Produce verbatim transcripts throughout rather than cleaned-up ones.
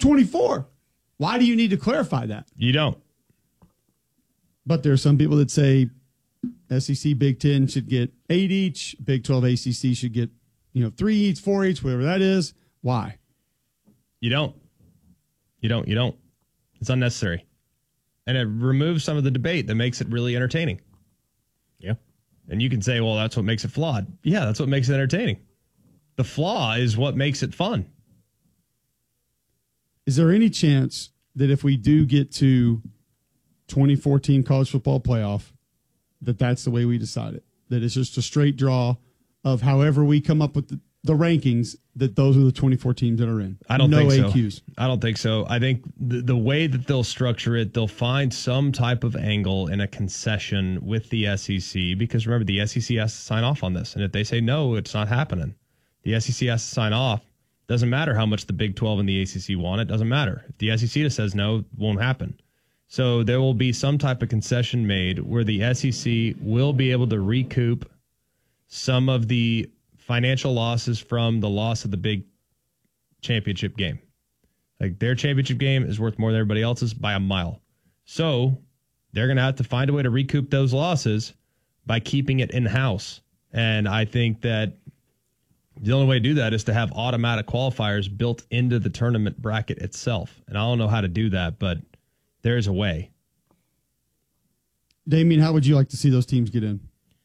twenty-four. Why do you need to clarify that? You don't. But there are some people that say S E C, Big Ten should get eight each. Big twelve, A C C should get, you know, three each, four each, whatever that is. Why? You don't. You don't. You don't. It's unnecessary. And it removes some of the debate that makes it really entertaining. Yeah. And you can say, well, that's what makes it flawed. Yeah, that's what makes it entertaining. The flaw is what makes it fun. Is there any chance that if we do get to twenty fourteen college football playoff, that that's the way we decide it? That it's just a straight draw of however we come up with the, the rankings, that those are the twenty-four teams that are in. I don't no think so. A Qs. I don't think so. I think the, the way that they'll structure it, they'll find some type of angle and a concession with the S E C, because remember, the S E C has to sign off on this. And if they say no, it's not happening. The S E C has to sign off. Doesn't matter how much the Big twelve and the A C C want. It doesn't matter. If the S E C just says no, it won't happen. So there will be some type of concession made where the S E C will be able to recoup some of the financial losses from the loss of the big championship game. Like, their championship game is worth more than everybody else's by a mile. So they're going to have to find a way to recoup those losses by keeping it in-house. And I think that the only way to do that is to have automatic qualifiers built into the tournament bracket itself. And I don't know how to do that, but there's a way. Damien, how would you like to see those teams get in?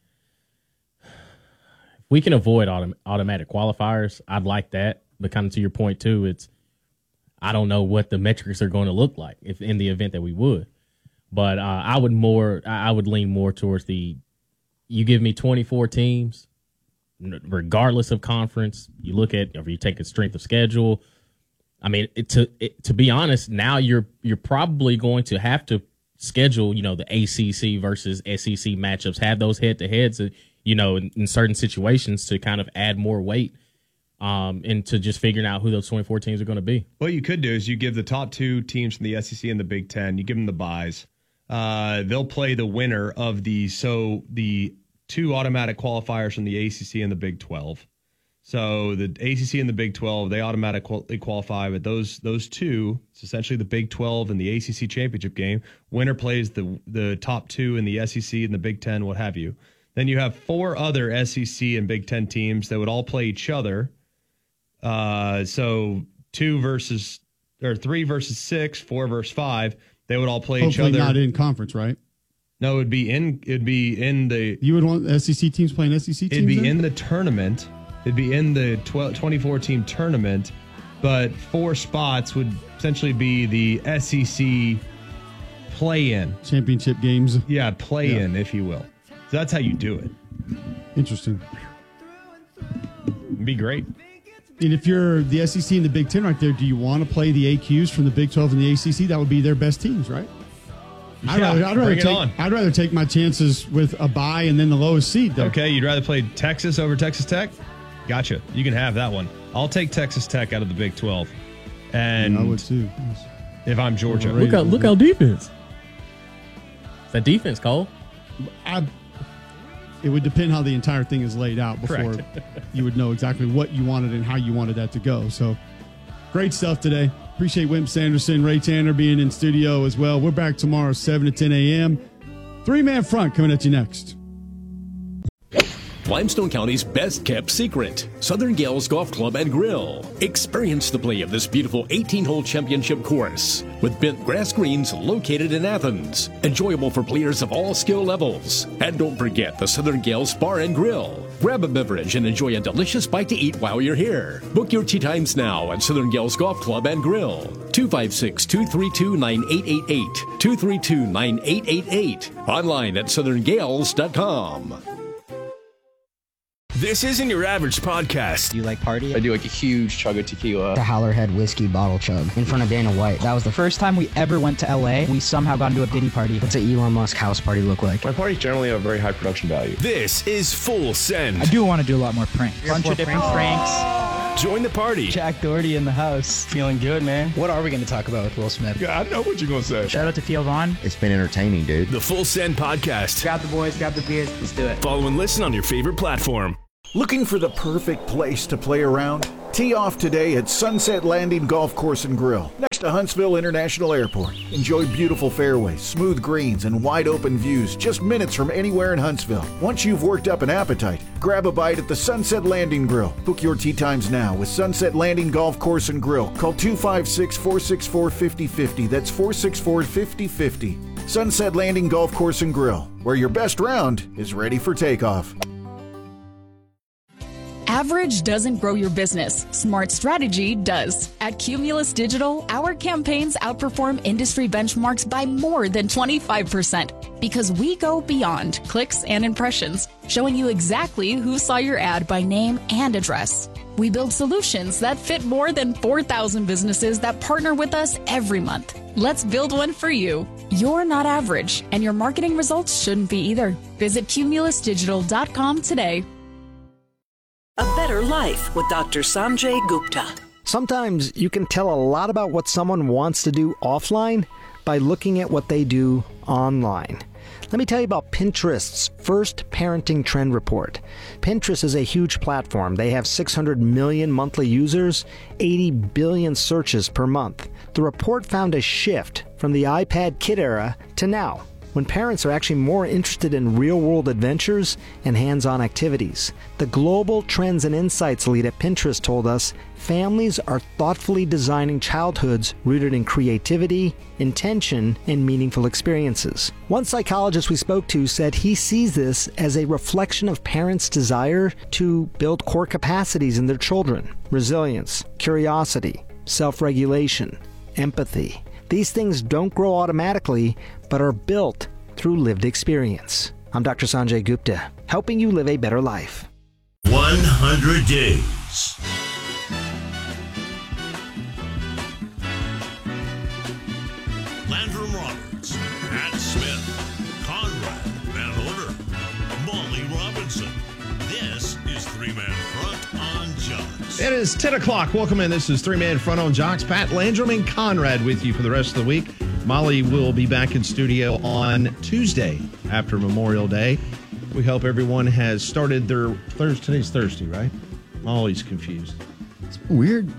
If we can avoid autom- automatic qualifiers, I'd like that. But kind of to your point, too, it's I don't know what the metrics are going to look like if in the event that we would. But uh, I would more, I would lean more towards the, you give me twenty-four teams, regardless of conference. You look at, if you take a strength of schedule. I mean, it, to it, to be honest, now you're you're probably going to have to schedule, you know, the A C C versus S E C matchups, have those head to heads, you know, in, in certain situations to kind of add more weight um, into just figuring out who those twenty-four teams are going to be. What you could do is you give the top two teams from the S E C and the Big Ten, you give them the byes. Uh, they'll play the winner of the so the two automatic qualifiers from the A C C and the Big twelve. So the A C C and the Big twelve, they automatically qualify, but those those two, it's essentially the Big twelve and the A C C championship game. Winner plays the the top two in the S E C and the Big Ten, what have you. Then you have four other S E C and Big Ten teams that would all play each other. Uh, so two versus or three versus six, four versus five. They would all play Hopefully each other. Not in conference, right? No, it'd be in. It'd be in the. You would want S E C teams playing S E C teams? It'd be then? in the tournament. It'd be in the twelve, twenty-four team tournament, but four spots would essentially be the S E C play-in. Championship games. Yeah, play-in, yeah. If you will. So that's how you do it. Interesting. It'd be great. And if you're the S E C and the Big Ten right there, do you want to play the A Qs from the Big twelve and the A C C? That would be their best teams, right? Yeah, I'd rather, I'd rather bring take, it on. I'd rather take my chances with a bye and then the lowest seed there. Okay, you'd rather play Texas over Texas Tech? Gotcha. You can have that one. I'll take Texas Tech out of the Big twelve. And yeah, I would too. If I'm Georgia. Look out, look out defense. It's that defense, Cole. I, it would depend how the entire thing is laid out before you would know exactly what you wanted and how you wanted that to go. So great stuff today. Appreciate Wimp Sanderson, Ray Tanner being in studio as well. We're back tomorrow, seven to ten a.m. Three-man front coming at you next. Limestone County's best-kept secret, Southern Gales Golf Club and Grill. Experience the play of this beautiful eighteen-hole championship course with bent grass greens located in Athens. Enjoyable for players of all skill levels. And don't forget the Southern Gales Bar and Grill. Grab a beverage and enjoy a delicious bite to eat while you're here. Book your tee times now at Southern Gales Golf Club and Grill. two five six, two three two, nine eight eight eight. two three two, nine eight eight eight. Online at southern gales dot com. This isn't your average podcast. Do you like party? I do like a huge chug of tequila. The Howlerhead whiskey bottle chug in front of Dana White. That was the first time we ever went to L A. We somehow got into a Diddy party. What's an Elon Musk house party look like? My parties generally have very high production value. This is Full Send. I do want to do a lot more pranks. A bunch of different pranks. pranks. Join the party. Jack Doherty in the house. Feeling good, man. What are we going to talk about with Will Smith? Yeah, I know what you're going to say. Shout out to Theo Vaughn. It's been entertaining, dude. The Full Send podcast. Grab the boys, grab the beers. Let's do it. Follow and listen on your favorite platform. Looking for the perfect place to play around? Tee off today at Sunset Landing Golf Course and Grill, next to Huntsville International Airport. Enjoy beautiful fairways, smooth greens, and wide open views just minutes from anywhere in Huntsville. Once you've worked up an appetite, grab a bite at the Sunset Landing Grill. Book your tee times now with Sunset Landing Golf Course and Grill. Call two five six, four six four, five oh five oh. That's four six four, five oh five oh. Sunset Landing Golf Course and Grill, where your best round is ready for takeoff. Average doesn't grow your business. Smart strategy does. At Cumulus Digital, our campaigns outperform industry benchmarks by more than twenty-five percent because we go beyond clicks and impressions, showing you exactly who saw your ad by name and address. We build solutions that fit more than four thousand businesses that partner with us every month. Let's build one for you. You're not average, and your marketing results shouldn't be either. Visit cumulus digital dot com today. A Better Life with Doctor Sanjay Gupta. Sometimes you can tell a lot about what someone wants to do offline by looking at what they do online. Let me tell you about Pinterest's first parenting trend report. Pinterest is a huge platform. They have six hundred million monthly users, eighty billion searches per month. The report found a shift from the iPad kid era to now, when parents are actually more interested in real-world adventures and hands-on activities. The Global Trends and Insights lead at Pinterest told us families are thoughtfully designing childhoods rooted in creativity, intention, and meaningful experiences. One psychologist we spoke to said he sees this as a reflection of parents' desire to build core capacities in their children: resilience, curiosity, self-regulation, empathy. These things don't grow automatically, but are built through lived experience. I'm Doctor Sanjay Gupta, helping you live a better life. one hundred days. Landrum Roberts, Pat Smith, Conrad Van Order, Molly Robinson. This is Three Man Front on Jocks. It is ten o'clock. Welcome in. This is Three Man Front on Jocks. Pat Landrum and Conrad with you for the rest of the week. Molly will be back in studio on Tuesday after Memorial Day. We hope everyone has started their Thursday. Today's Thursday, right? I'm always confused. It's weird.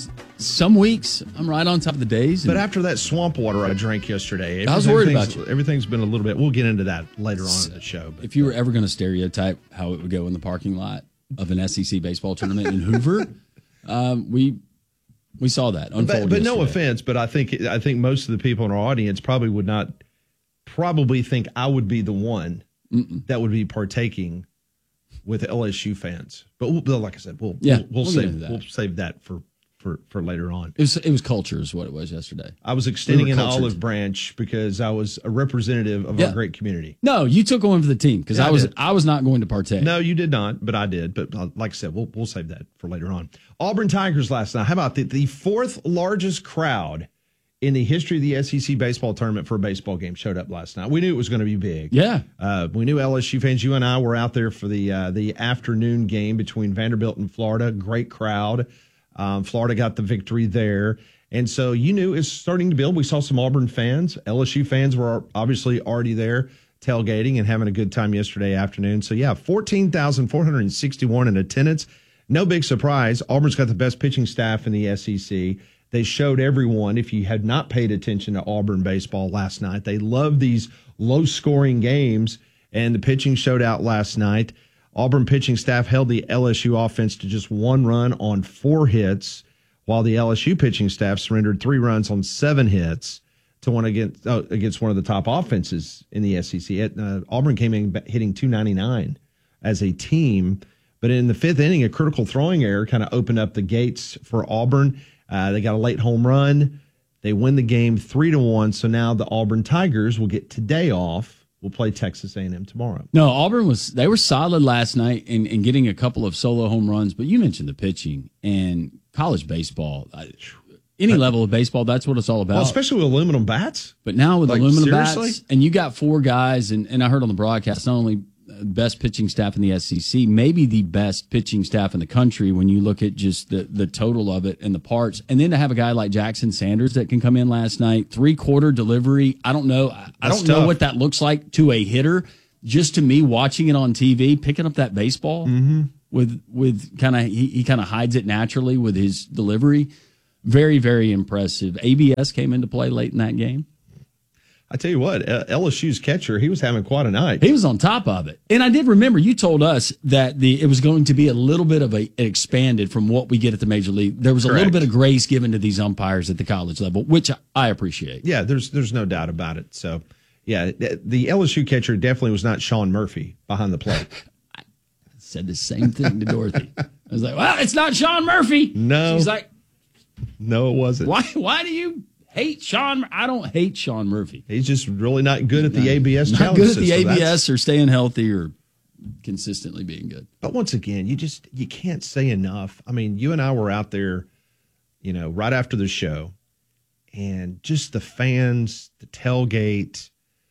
Some weeks I'm right on top of the days. But after that swamp water I drank yesterday, I was worried about you. Everything's been a little bit. We'll get into that later on in the show. But, if you were ever going to stereotype how it would go in the parking lot of an S E C baseball tournament in Hoover, um, we we saw that unfold. But, but no yesterday. offense, but I think I think most of the people in our audience probably would not probably think I would be the one Mm-mm. that would be partaking with L S U fans. But we'll, like I said, we'll yeah, we'll, we'll, we'll save we'll save that for. For, for later on. It was, it was culture is what it was yesterday. I was extending we an cultured. olive branch because I was a representative of yeah. our great community. No, you took one for the team because yeah, I was I, I was not going to partake. No, you did not, but I did. But like I said, we'll we'll save that for later on. Auburn Tigers last night. How about the, the fourth largest crowd in the history of the S E C baseball tournament for a baseball game showed up last night. We knew it was going to be big. Yeah. Uh, we knew L S U fans. You and I were out there for the uh, the afternoon game between Vanderbilt and Florida. Great crowd. Um, Florida got the victory there. And so you knew it was starting to build. We saw some Auburn fans. L S U fans were obviously already there tailgating and having a good time yesterday afternoon. So, yeah, fourteen thousand four hundred sixty-one in attendance. No big surprise. Auburn's got the best pitching staff in the S E C. They showed everyone, if you had not paid attention to Auburn baseball last night, they love these low-scoring games, and the pitching showed out last night. Auburn pitching staff held the L S U offense to just one run on four hits, while the L S U pitching staff surrendered three runs on seven hits to one against uh, against one of the top offenses in the S E C. It, uh, Auburn came in hitting two ninety-nine as a team, but in the fifth inning, a critical throwing error kind of opened up the gates for Auburn. Uh, they got a late home run. They win the game three to one. So now the Auburn Tigers will get today off. We'll play Texas A and M tomorrow. No, Auburn was they were solid last night in, in getting a couple of solo home runs. But you mentioned the pitching and college baseball. Any level of baseball, that's what it's all about. Well, especially with aluminum bats. But now with like, aluminum seriously? bats, and you got four guys, and, and I heard on the broadcast, not only best pitching staff in the S E C, maybe the best pitching staff in the country when you look at just the, the total of it and the parts. And then to have a guy like Jackson Sanders that can come in last night, three-quarter delivery. I don't know. I, I don't tough. know what that looks like to a hitter. Just to me, watching it on T V, picking up that baseball, mm-hmm. with with kind of he, he kind of hides it naturally with his delivery. Very, very impressive. A B S came into play late in that game. I tell you what, uh, L S U's catcher, he was having quite a night. He was on top of it. And I did remember you told us that the it was going to be a little bit of a expanded from what we get at the major league. There was a Correct. little bit of grace given to these umpires at the college level, which I appreciate. Yeah, there's there's no doubt about it. So, yeah, the L S U catcher definitely was not Sean Murphy behind the plate. I said the same thing to Dorothy. I was like, well, it's not Sean Murphy. No. She's like, no, it wasn't. Why Why do you hate Sean? I don't hate Sean Murphy. He's just really not good at the A B S Not challenge good at the system. A B S That's- or staying healthy or consistently being good. But once again, you just you can't say enough. I mean, you and I were out there, you know, right after the show, and just the fans, the tailgate.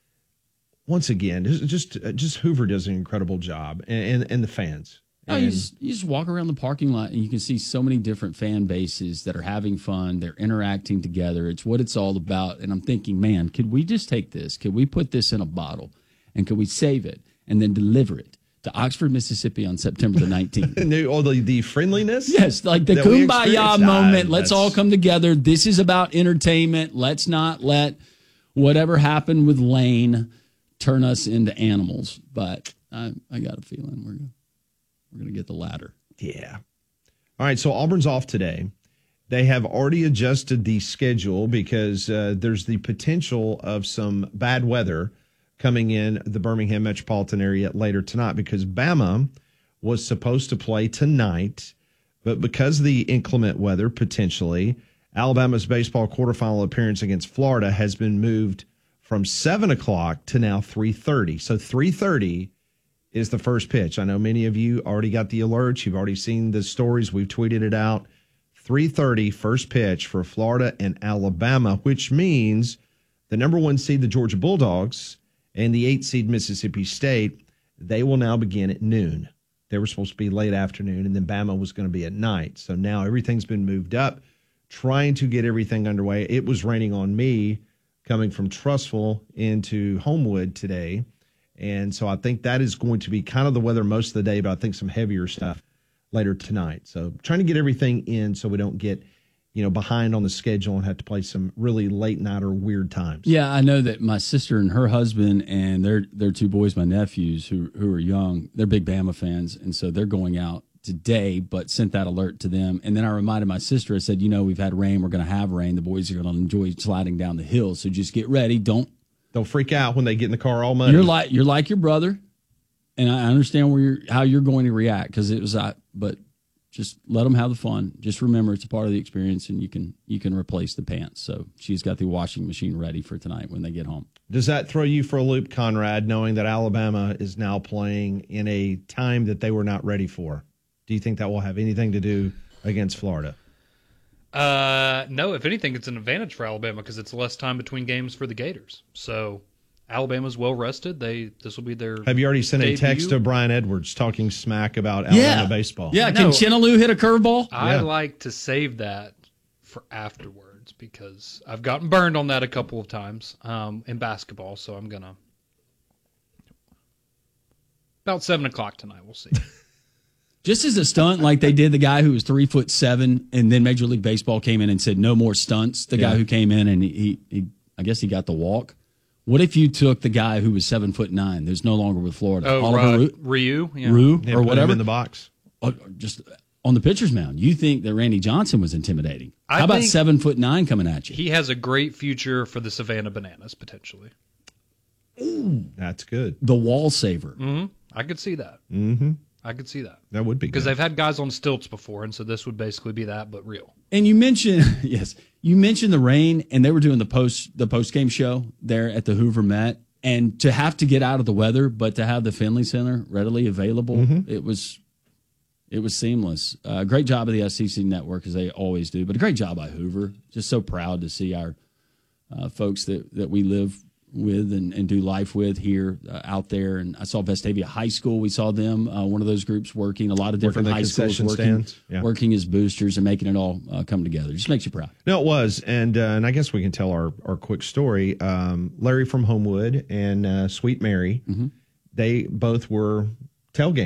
Once again, just just, just Hoover does an incredible job, and and, and the fans. No, And you, just, you just walk around the parking lot and you can see so many different fan bases that are having fun. They're interacting together. It's what it's all about. And I'm thinking, man, could we just take this? Could we put this in a bottle and could we save it and then deliver it to Oxford, Mississippi on September the nineteenth? And the, or the, the friendliness? Yes, like the that we kumbaya experienced. moment. Ah, Let's that's- all come together. This is about entertainment. Let's not let whatever happened with Lane turn us into animals. But I, I got a feeling we're going we're going to get the latter. Yeah. All right, so Auburn's off today. They have already adjusted the schedule because uh, there's the potential of some bad weather coming in the Birmingham metropolitan area later tonight because Bama was supposed to play tonight, but because of the inclement weather, potentially, Alabama's baseball quarterfinal appearance against Florida has been moved from seven o'clock to now three thirty. So three thirty is the first pitch. I know many of you already got the alerts. You've already seen the stories. We've tweeted it out. three thirty, first pitch for Florida and Alabama, which means the number one seed, the Georgia Bulldogs, and the eight seed Mississippi State, they will now begin at noon. They were supposed to be late afternoon, and then Bama was going to be at night. So now everything's been moved up, trying to get everything underway. It was raining on me coming from Trussville into Homewood today. And so I think that is going to be kind of the weather most of the day, but I think some heavier stuff later tonight. So trying to get everything in so we don't get, you know, behind on the schedule and have to play some really late night or weird times. Yeah, I know that my sister and her husband and their their two boys, my nephews who who are young, they're big Bama fans, and so they're going out today, but sent that alert to them. And then I reminded my sister, I said, you know, we've had rain, we're going to have rain. The boys are going to enjoy sliding down the hill, so just get ready. Don't Don't freak out when they get in the car all muddy. You're like you're like your brother, and I understand where you're how you're going to react because it was I. But just let them have the fun. Just remember it's a part of the experience, and you can you can replace the pants. So she's got the washing machine ready for tonight when they get home. Does that throw you for a loop, Conrad, knowing that Alabama is now playing in a time that they were not ready for? Do you think that will have anything to do against Florida? Uh, no, if anything, it's an advantage for Alabama because it's less time between games for the Gators. So Alabama's well rested. They this will be their. Have you already sent debut. a text to Brian Edwards talking smack about Alabama Yeah. baseball? Yeah, No. can Chinaloo hit a curveball? I Yeah. like to save that for afterwards because I've gotten burned on that a couple of times um, in basketball. So I'm gonna about seven o'clock tonight. We'll see. Just as a stunt, like they did the guy who was three foot seven, and then Major League Baseball came in and said no more stunts. The Yeah. guy who came in and he, he, he, I guess he got the walk. What if you took the guy who was seven foot nine, who's no longer with Florida, Oh, Oliver uh, Rue, Ryu, yeah. Rue Yeah, or put whatever him in the box. Oh, just on the pitcher's mound? You think that Randy Johnson was intimidating? I How about think- seven foot nine coming at you? He has a great future for the Savannah Bananas potentially. That's good. The wall saver. Mm-hmm. I could see that. Mm-hmm. I could see that That would be because good. they've had guys on stilts before, and so this would basically be that, but real. And you mentioned yes, you mentioned the rain, and they were doing the post the post game show there at the Hoover Met, and to have to get out of the weather, but to have the Finley Center readily available, Mm-hmm. it was it was seamless. Uh, great job of the S E C Network as they always do, but a great job by Hoover. Just so proud to see our uh, folks that that we live with and, and do life with here uh, out there. And I saw Vestavia High School. We saw them, uh, one of those groups working, a lot of different Working the high schools concession working, stands. Yeah. working as boosters and making it all uh, come together. Just makes you proud. No, it was, and uh, and I guess we can tell our, our quick story. Um, Larry from Homewood and uh, Sweet Mary, Mm-hmm. they both were tailgating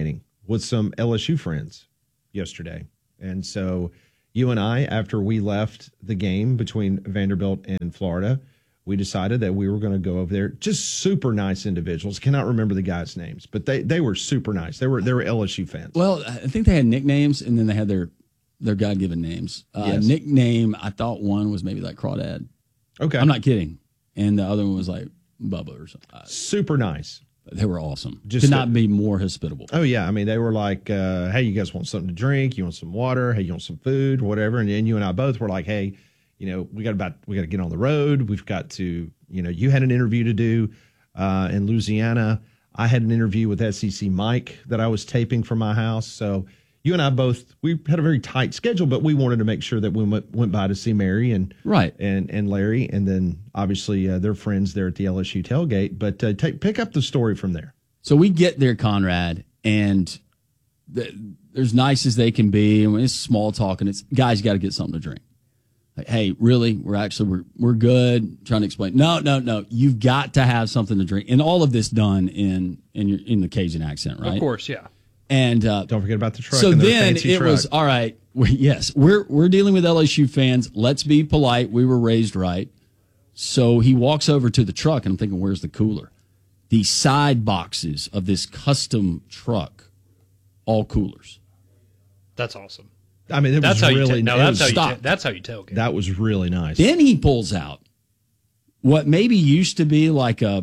with some L S U friends yesterday. And so you and I, after we left the game between Vanderbilt and Florida, we decided that we were going to go over there. Just super nice individuals. Cannot remember the guys' names, but they, they were super nice. They were they were L S U fans. Well, I think they had nicknames, and then they had their their God given names. Uh, Yes. Nickname, I thought one was maybe like Crawdad. Okay, I'm not kidding, and the other one was like Bubba or something. Uh, super nice. They were awesome. Just Could a- not be more hospitable. Oh, yeah. I mean, they were like, uh, hey, you guys want something to drink? You want some water? Hey, you want some food? Whatever. And then you and I both were like, hey, you know, we got about, we got to get on the road. We've got to, you know, you had an interview to do uh, in Louisiana. I had an interview with S E C Mike that I was taping from my house. So you and I both, we had a very tight schedule, but we wanted to make sure that we went, went by to see Mary and right and and Larry, and then obviously uh, their friends there at the L S U tailgate. But uh, take pick up the story from there. So we get there, Conrad, and the, they're as nice as they can be. I mean, it's small talk, and it's guys, you got to get something to drink. Like, hey, really? We're actually we're we're good. Trying to explain. No, no, no. You've got to have something to drink, and all of this done in in your in the Cajun accent, right? Of course, yeah. And uh, don't forget about the truck. So and their then fancy it truck. was all right. We, yes, we're we're dealing with L S U fans. Let's be polite. We were raised right. So he walks over to the truck, and I'm thinking, where's the cooler? The side boxes of this custom truck, all coolers. That's awesome. I mean, it that's was how really you ta- no, it that's was how you stop. ta- that's how you tailgate. That was really nice. Then he pulls out what maybe used to be like a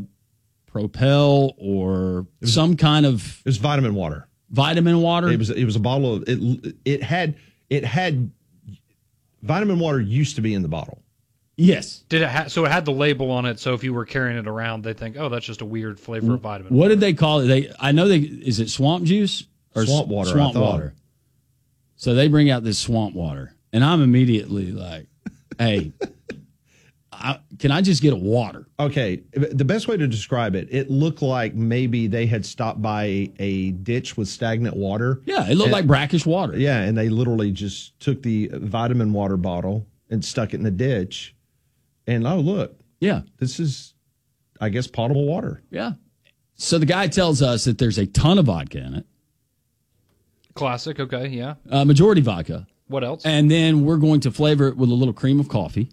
Propel or some kind of it was vitamin water. Vitamin water. It was it was a bottle of it. It had it had vitamin water used to be in the bottle. Yes. Did it ha- so it had the label on it, so if you were carrying it around, they think, oh, that's just a weird flavor of vitamin. What did they call it? They I know they is it swamp juice or Swamp water, Swamp I thought. water. So they bring out this swamp water, and I'm immediately like, "Hey, I, can I just get a water?" Okay, the best way to describe it, it looked like maybe they had stopped by a ditch with stagnant water. Yeah, it looked And- like brackish water. Yeah, and they literally just took the vitamin water bottle and stuck it in the ditch. And oh, look. Yeah. This is, I guess, potable water. Yeah. So the guy tells us that there's a ton of vodka in it, Classic. Okay, yeah. uh, majority vodka. What else? And then we're going to flavor it with a little cream of coffee.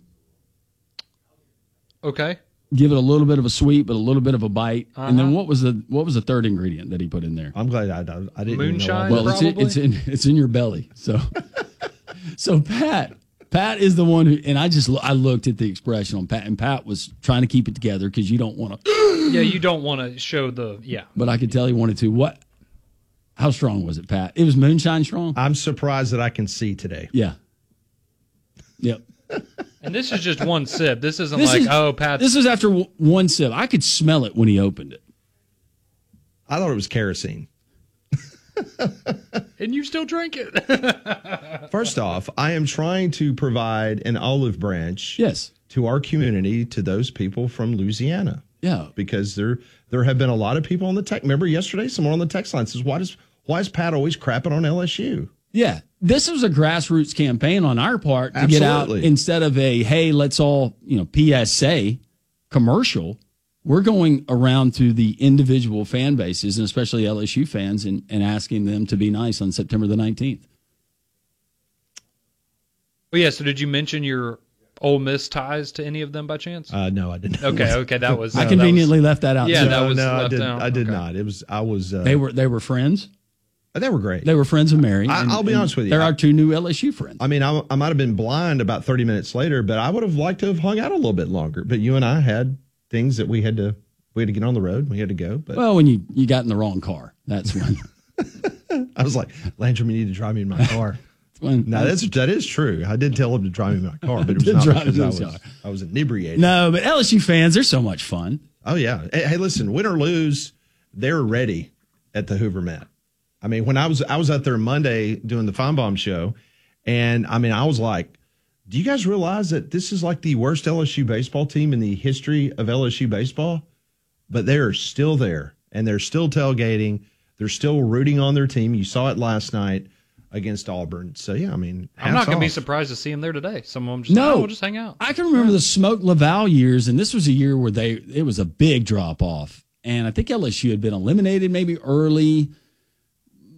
Okay. Give it a little bit of a sweet, but a little bit of a bite. And then Uh-huh. what was the what was the third ingredient that he put in there? I'm glad I, I, I didn't Moonshine, even know. Well, it's in, probably? it's in it's in your belly. So, so Pat, Pat is the one who, and I just I looked at the expression on Pat, and Pat was trying to keep it together because you don't want to. Yeah, you don't want to show the yeah. But I could tell he wanted to. What? How strong was it, Pat? It was moonshine strong. I'm surprised that I can see today. Yeah. Yep. And this is just one sip. This isn't This like is- oh, Pat. This was after w- one sip. I could smell it when he opened it. I thought it was kerosene. and you still drink it. First off, I am trying to provide an olive branch yes. to our community, to those people from Louisiana. Yeah. Because there there have been a lot of people on the tech. Remember yesterday, someone on the text line says, why does why is Pat always crapping on L S U? Yeah. This was a grassroots campaign on our part to get out Absolutely. instead of a, hey, let's all, you know, P S A commercial. We're going around to the individual fan bases and especially L S U fans and, and asking them to be nice on September the nineteenth. Oh yeah. So did you mention your Ole Miss ties to any of them by chance? Uh, no, I didn't. Okay. Okay. That was. I uh, conveniently that was, left that out. Yeah, too. that was no, I left did. out. I did Okay. not. It was. I was. Uh, They were they were friends. They were great. They were friends of Mary. I, and- I'll be and honest with you. They're I- our two new L S U friends. I mean, I, I might have been blind about thirty minutes later, but I would have liked to have hung out a little bit longer. But you and I had things that we had to we had to get on the road. We had to go. But Well, when you, you got in the wrong car, that's when. I was like, Landrum, you need to drive me in my car. when No, that's that is true. I did tell him to drive me in my car, but it was Did not drive because him I in was his car. I was inebriated. No, but L S U fans, they're so much fun. Oh yeah. Hey, hey, listen, win or lose, they're ready at the Hoover Met. I mean, when I was I was out there Monday doing the Feinbaum show, and I mean, I was like, do you guys realize that this is like the worst L S U baseball team in the history of L S U baseball? But they are still there, and they're still tailgating. They're still rooting on their team. You saw it last night against Auburn. So yeah, I mean, I'm not hats going to be off. surprised to see him there today. Some of them just No. oh, we'll just hang out. I can remember the Smoke Laval years, and this was a year where they it was a big drop off. And I think L S U had been eliminated maybe early.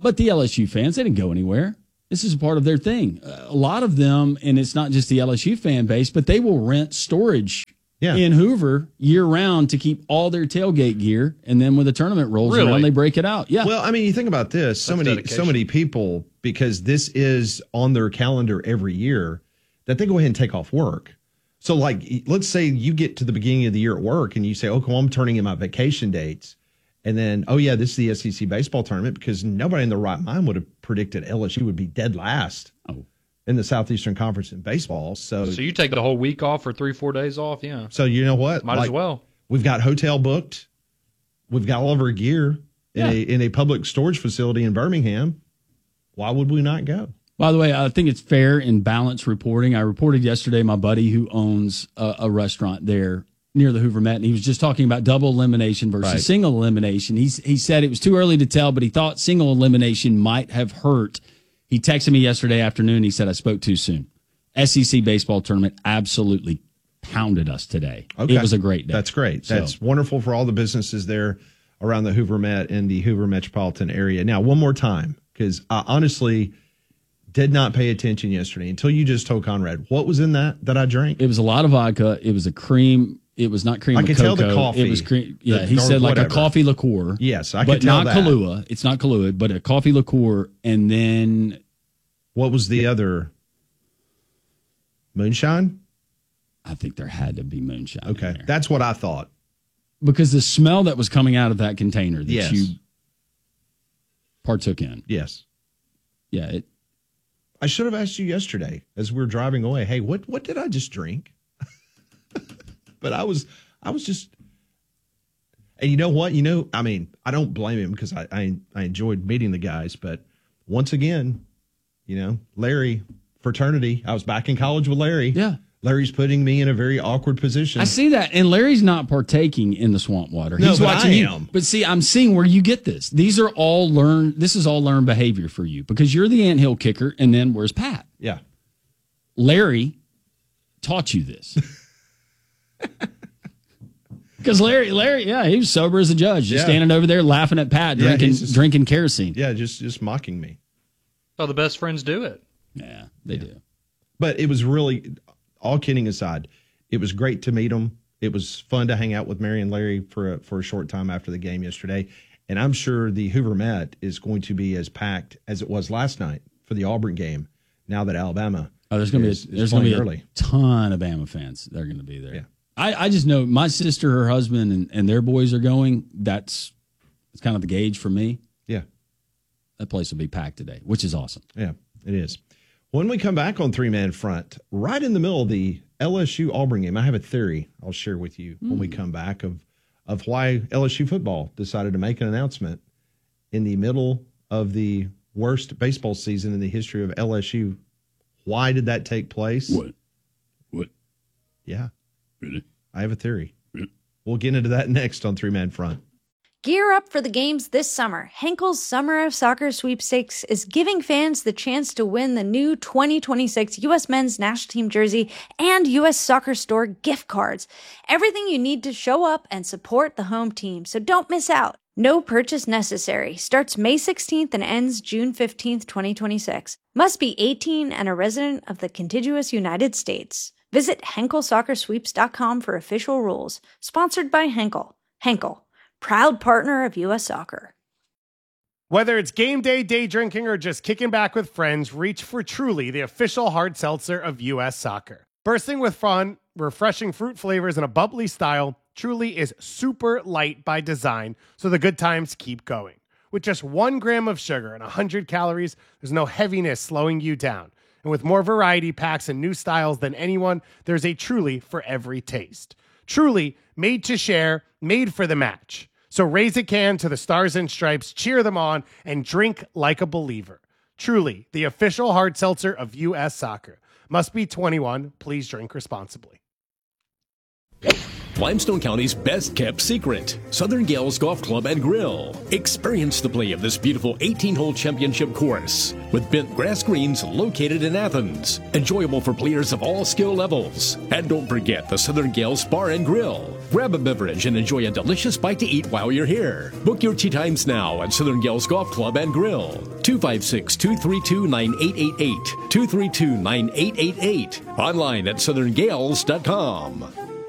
But the L S U fans, they didn't go anywhere. This is a part of their thing. A lot of them, and it's not just the L S U fan base, but they will rent storage yeah. in Hoover year round to keep all their tailgate gear. And then when the tournament rolls really? around, they break it out. Yeah. Well, I mean, you think about this. So That's many, dedication. so many people, because this is on their calendar every year, that they go ahead and take off work. So, like, let's say you get to the beginning of the year at work and you say, okay, well, I'm turning in my vacation dates. And then, oh, yeah, this is the S E C baseball tournament, because nobody in their right mind would have predicted L S U would be dead last oh. in the Southeastern Conference in baseball. So, So you take the whole week off or three, four days off? Yeah. So you know what? Might Like, as well. We've got hotel booked. We've got all of our gear in, Yeah. a, in a public storage facility in Birmingham. Why would we not go? By the way, I think it's fair and balanced reporting. I reported yesterday my buddy who owns a, a restaurant there near the Hoover Met, and he was just talking about double elimination versus Right. single elimination. He's, he said it was too early to tell, but he thought single elimination might have hurt. He texted me yesterday afternoon. He said, I spoke too soon. S E C baseball tournament absolutely pounded us today. Okay. It was a great day. That's great. So- That's wonderful for all the businesses there around the Hoover Met and the Hoover metropolitan area. Now, one more time, because I honestly did not pay attention yesterday until you just told Conrad what was in that that I drank. It was a lot of vodka. It was a cream. It was not cream. I of could cocoa. tell the coffee. It was cream. Yeah, The- he or said like whatever. a coffee liqueur. Yes, I but could tell not that. Kahlua. It's not Kahlua, but a coffee liqueur. And then What was the other? Moonshine? I think there had to be moonshine. Okay, in there. that's what I thought. Because the smell that was coming out of that container that Yes. you partook in. Yes. Yeah. It, I should have asked you yesterday as we were driving away. Hey, what what did I just drink? But I was I was just, and you know what? You know, I mean, I don't blame him because I, I I enjoyed meeting the guys, but once again, you know, Larry, fraternity. I was back in college with Larry. Yeah. Larry's putting me in a very awkward position. I see that. And Larry's not partaking in the swamp water. No, He's but watching I you. am. But see, I'm seeing where you get this. These are all learned. This is all learned behavior for you because you're the anthill kicker. And then where's Pat? Yeah. Larry taught you this. Because Larry, Larry, yeah, he was sober as a judge, just Yeah. standing over there laughing at Pat, Yeah, drinking he's just- drinking kerosene. Yeah, just just mocking me. Oh, the best friends do it. Yeah, they do. But it was really, all kidding aside, it was great to meet them. It was fun to hang out with Mary and Larry for a, for a short time after the game yesterday. And I'm sure the Hoover Met is going to be as packed as it was last night for the Auburn game. Now that Alabama, Oh, there's going to is- be is a, there's going to be playing a ton of Bama fans. They're going to be there. Yeah. I, I just know my sister, her husband, and, and their boys are going. That's it's kind of the gauge for me. Yeah. That place will be packed today, which is awesome. Yeah, it is. When we come back on Three Man Front, right in the middle of the L S U Auburn game, I have a theory I'll share with you when we come back of of why L S U football decided to make an announcement in the middle of the worst baseball season in the history of L S U. Why did that take place? What? What? Yeah. Really? I have a theory. We'll get into that next on Three Man Front. Gear up for the games this summer. Henkel's Summer of Soccer Sweepstakes is giving fans the chance to win the new twenty twenty-six U S Men's National Team jersey and U S Soccer Store gift cards. Everything you need to show up and support the home team, so don't miss out. No purchase necessary. Starts May sixteenth and ends June fifteenth, twenty twenty-six. Must be eighteen and a resident of the contiguous United States. Visit Henkel Soccer Sweeps dot com for official rules. Sponsored by Henkel. Henkel, proud partner of U S Soccer. Whether it's game day, day drinking, or just kicking back with friends, reach for Truly, the official hard seltzer of U S Soccer. Bursting with fun, refreshing fruit flavors, and a bubbly style, Truly is super light by design, so the good times keep going. With just one gram of sugar and one hundred calories, there's no heaviness slowing you down. And with more variety packs and new styles than anyone, there's a Truly for every taste. Truly, made to share, made for the match. So raise a can to the Stars and Stripes, cheer them on, and drink like a believer. Truly, the official hard seltzer of U S Soccer. Must be twenty-one. Please drink responsibly. Limestone County's best kept secret, Southern Gales Golf Club and Grill. Experience the play of this beautiful eighteen-hole championship course with bent grass greens located in Athens. Enjoyable for players of all skill levels. And don't forget the Southern Gales Bar and Grill. Grab a beverage and enjoy a delicious bite to eat while you're here. Book your tee times now at Southern Gales Golf Club and Grill. two five six, two three two, nine eight eight eight, two three two, nine eight eight eight. Online at southern gales dot com.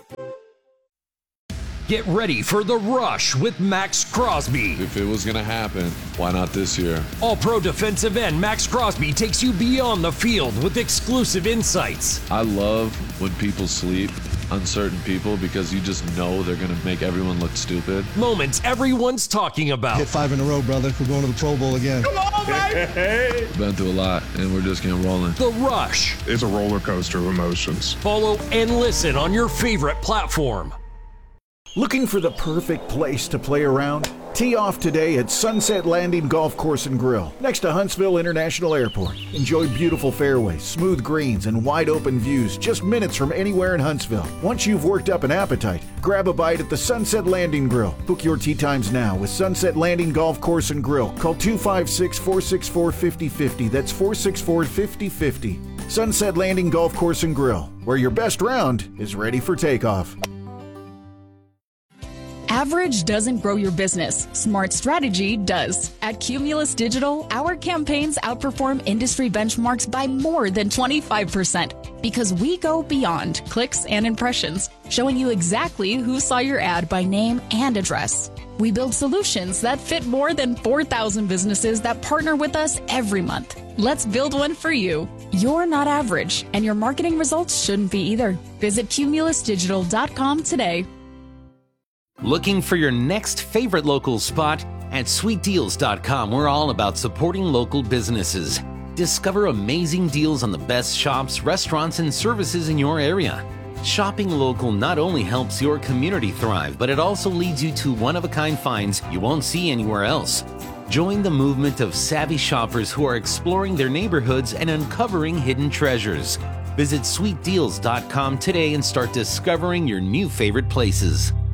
Get ready for the rush with Max Crosby. If it was going to happen, why not this year? All-pro defensive end Max Crosby takes you beyond the field with exclusive insights. I love when people sleep, uncertain people, because you just know they're going to make everyone look stupid. Moments everyone's talking about. Hit five in a row, brother. We're going to the Pro Bowl again. Come on, baby! We've been through a lot, and we're just getting rolling. The Rush. It's a roller coaster of emotions. Follow and listen on your favorite platform. Looking for the perfect place to play around? Tee off today at Sunset Landing Golf Course and Grill, next to Huntsville International Airport. Enjoy beautiful fairways, smooth greens, and wide open views just minutes from anywhere in Huntsville. Once you've worked up an appetite, grab a bite at the Sunset Landing Grill. Book your tee times now with Sunset Landing Golf Course and Grill. Call two five six, four six four, five zero five zero. That's four six four, five zero five zero. Sunset Landing Golf Course and Grill, where your best round is ready for takeoff. Average doesn't grow your business. Smart strategy does. At Cumulus Digital, our campaigns outperform industry benchmarks by more than twenty-five percent because we go beyond clicks and impressions, showing you exactly who saw your ad by name and address. We build solutions that fit more than four thousand businesses that partner with us every month. Let's build one for you. You're not average, and your marketing results shouldn't be either. Visit cumulus digital dot com today. Looking for your next favorite local spot? At sweet deals dot com, we're all about supporting local businesses. Discover amazing deals on the best shops, restaurants, and services in your area. Shopping local not only helps your community thrive, but it also leads you to one-of-a-kind finds you won't see anywhere else. Join the movement of savvy shoppers who are exploring their neighborhoods and uncovering hidden treasures. Visit sweet deals dot com today and start discovering your new favorite places.